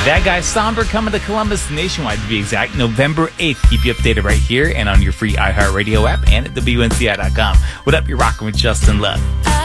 That guy Somber coming to Columbus nationwide to be exact, November 8th. Keep you updated right here and on your free iHeartRadio app and at WNCI.com. What up? You're rocking with Justin Love.